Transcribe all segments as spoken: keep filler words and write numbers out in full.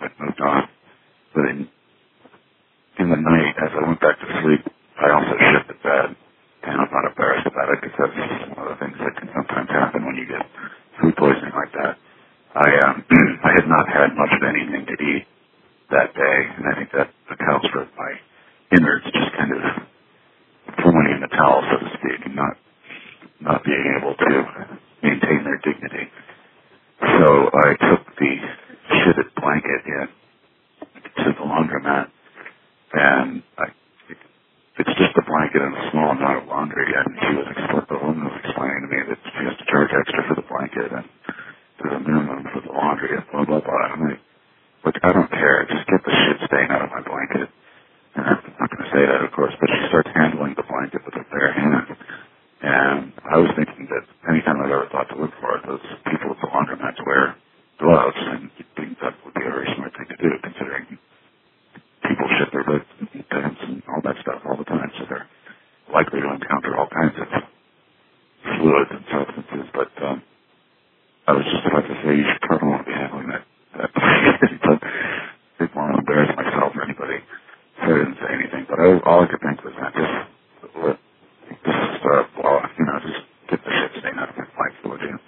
I'd moved on. But in, in the night, as I went back to sleep, I also shit the bed. And I'm not embarrassed about it because that's one of the things that can sometimes happen when you get food poisoning like that. I um, I had not had much of anything to eat that day, and I think that accounts for my innards just kind of throwing in the towel, so to speak, and not not being able to maintain their dignity. So I took the shitted blanket in to the laundromat, and I, it's just a blanket and a small amount of laundry, and she was the woman was explaining to me that she has to charge extra for the blanket, and there's a minimum for the laundry, and blah, blah, blah. I'm like, look, I don't care. Just get the shit stain out of my blanket. And I'm not going to say that, of course, but she starts handling the blanket with her bare hand. And I was thinking that anytime I've ever thought to look for it, those people at the laundromats wear gloves, and you'd think that would be a very smart thing to do, considering people shit their lids and pants and all that stuff all the time, so they're likely to encounter all kinds of fluids and substances. But um, I was just about to say, you should probably want to be handling that. that but I didn't want to embarrass myself or anybody, so I didn't say anything. But I, all I could think was that just, just uh, well, you know, just get the shit stain out of my life, would you?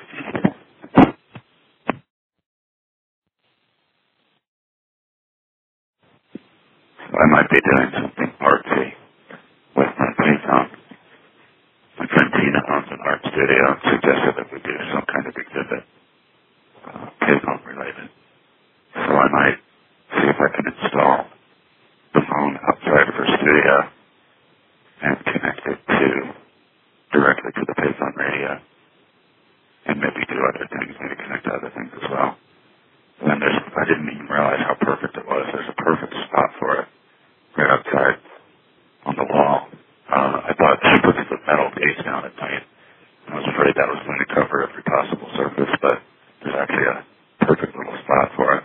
So I might be doing something artsy with my Python. My friend Tina owns an art studio and suggested that we do some kind of exhibit, uh, Python related. So I might see if I can install the phone outside of her studio and connect it to directly to the Python radio, and maybe do other things, maybe connect to other things as well. And then there's, I didn't even realize how perfect it was. There's a perfect spot for it, right outside on the wall. Uh, I thought she puts the metal case down at night, and I was afraid that was going to cover every possible surface, but there's actually a perfect little spot for it.